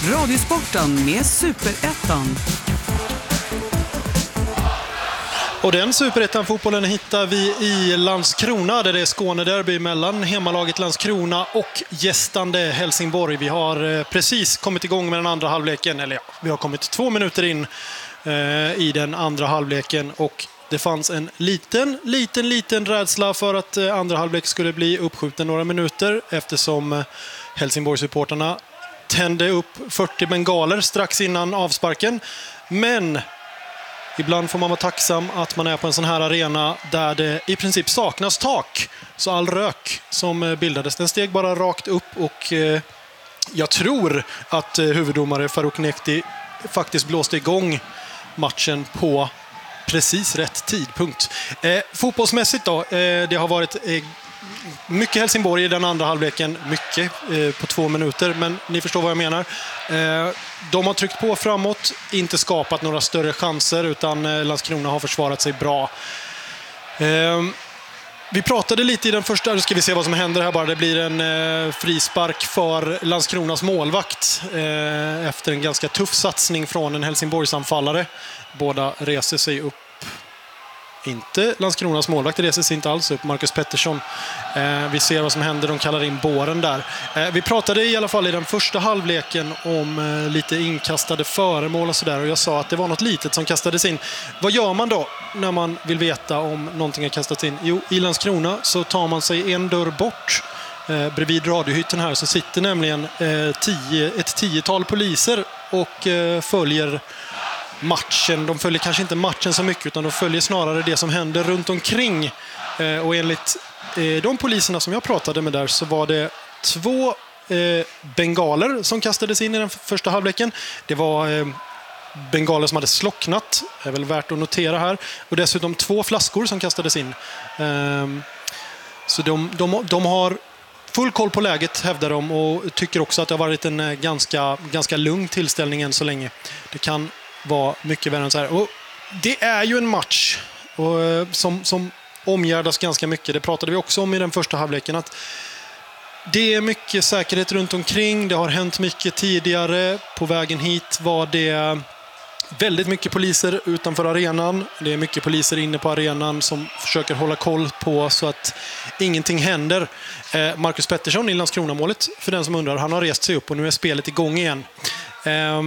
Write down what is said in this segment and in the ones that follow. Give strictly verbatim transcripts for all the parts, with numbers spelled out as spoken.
Radiosporten med Superettan. Och den Superettan-fotbollen hittar vi i Landskrona, där det är Skånederby mellan hemmalaget Landskrona och gästande Helsingborg. Vi har precis kommit igång med den andra halvleken, eller ja, vi har kommit två minuter in eh, i den andra halvleken, och det fanns en liten, liten, liten rädsla för att eh, andra halvlek skulle bli uppskjuten några minuter, eftersom eh, Helsingborg-supporterna tände upp fyrtio bengaler strax innan avsparken. Men ibland får man vara tacksam att man är på en sån här arena där det i princip saknas tak. Så all rök som bildades, den steg bara rakt upp, och eh, jag tror att eh, huvuddomare Farouk Nekti faktiskt blåste igång matchen på precis rätt tidpunkt. Eh, fotbollsmässigt då, eh, det har varit eh, mycket Helsingborg i den andra halvleken, mycket eh, på två minuter, men ni förstår vad jag menar. Eh, de har tryckt på framåt, inte skapat några större chanser, utan eh, Landskrona har försvarat sig bra. Eh, vi pratade lite i den första, nu ska vi se vad som händer här bara. Det blir en eh, frispark för Landskronas målvakt eh, efter en ganska tuff satsning från en Helsingborgsanfallare. Båda reser sig upp. Inte Landskronas målvakt reser sig inte alls upp, Marcus Pettersson. Eh, vi ser vad som händer, de kallar in båren där. Eh, vi pratade i alla fall i den första halvleken om eh, lite inkastade föremål och sådär, och jag sa att det var något litet som kastades in. Vad gör man då när man vill veta om någonting har kastats in? Jo, i Landskrona så tar man sig en dörr bort. Eh, bredvid radiohytten här så sitter nämligen eh, tio, ett tiotal poliser och eh, följer matchen. De följer kanske inte matchen så mycket, utan de följer snarare det som händer runt omkring. Eh, och enligt eh, de poliserna som jag pratade med där så var det två eh, bengaler som kastades in i den första halvleken. Det var eh, bengaler som hade slocknat, är väl värt att notera här. Och dessutom två flaskor som kastades in. Eh, så de, de, de har full koll på läget, hävdar de, och tycker också att det har varit en ganska, ganska lugn tillställning än så länge. Det kan var mycket värre än så här. Och det är ju en match och, som, som omgärdas ganska mycket. Det pratade vi också om i den första halvleken, att det är mycket säkerhet runt omkring. Det har hänt mycket tidigare. På vägen hit var det väldigt mycket poliser utanför arenan. Det är mycket poliser inne på arenan som försöker hålla koll på så att ingenting händer. Eh, Marcus Pettersson i Landskrona-målet, för den som undrar, han har rest sig upp och nu är spelet igång igen. Eh,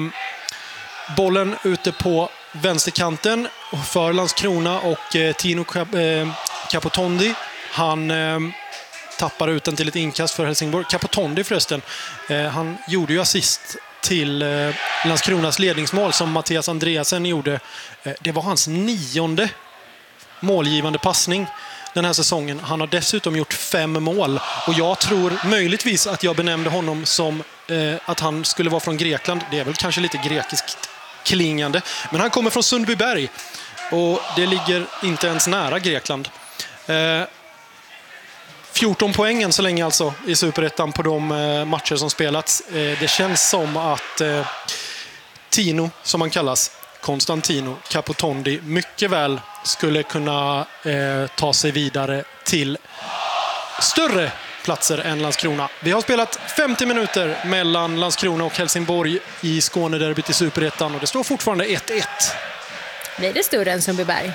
Bollen ute på vänsterkanten för Landskrona, och eh, Tino Capotondi, han eh, tappar ut den till ett inkast för Helsingborg. Capotondi förresten, eh, han gjorde ju assist till eh, Landskronas ledningsmål som Mattias Andreasen gjorde. Eh, det var hans nionde målgivande passning den här säsongen. Han har dessutom gjort fem mål, och jag tror möjligtvis att jag benämnde honom som eh, att han skulle vara från Grekland. Det är väl kanske lite grekiskt klingande, men han kommer från Sundbyberg och det ligger inte ens nära Grekland. Eh, fjorton poängen så länge alltså i Superettan på de eh, matcher som spelats. Eh, det känns som att eh, Tino, som han kallas, Konstantino Capotondi, mycket väl skulle kunna eh, ta sig vidare till större platser än Landskrona. Vi har spelat femtio minuter mellan Landskrona och Helsingborg i Skånederbyt i Superettan, och det står fortfarande ett ett. Blir det större än Sundbyberg?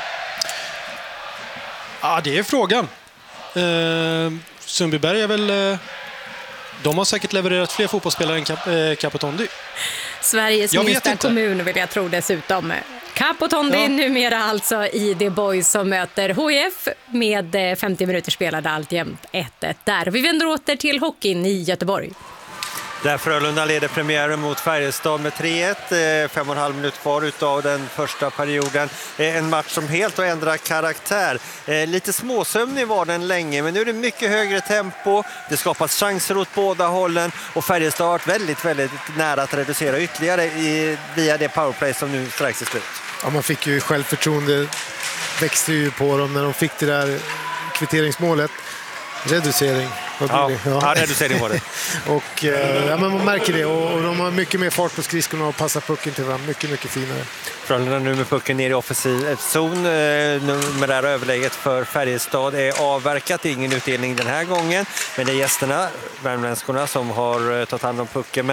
Ja, det är frågan. Eh, Sundbyberg är väl... Eh, de har säkert levererat fler fotbollsspelare än Cap, eh, Capotondi. Sveriges jag minsta kommun vill jag tro dessutom. Capotondi ja. Numera alltså i The Boys som möter H I F med femtio minuter spelade alltjämt ett ett där. Vi vänder åter till hockeyn i Göteborg. Där Frölunda leder premiären mot Färjestad med tre ett, fem och en halv minut kvar utav den första perioden. En match som helt har ändrat karaktär. Lite småsömnig var den länge, men nu är det mycket högre tempo. Det skapas chanser åt båda hållen, och Färjestad har varit väldigt, väldigt nära att reducera ytterligare i, via det powerplay som nu strax är slut. Ja, man fick ju självförtroende, växte ju på dem när de fick det där kvitteringsmålet. Reducering. Ja, ja. ja, reducering var det. och eh, ja, men man märker det, och, och de har mycket mer fart på skridskorna och passar pucken till varandra. Mycket, mycket finare. Frölunda nu med pucken ner i offensiv zon. Med det här överläget för Färjestad är avverkat. Ingen utdelning den här gången. Men det är gästerna, värmländskorna, som har tagit hand om pucken.